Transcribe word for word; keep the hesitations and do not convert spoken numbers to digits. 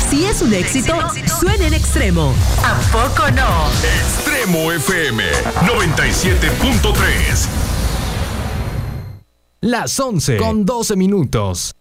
Si es un éxito, suena en Extremo. ¿A poco no? Extremo F M noventa y siete punto tres. Las once con doce minutos.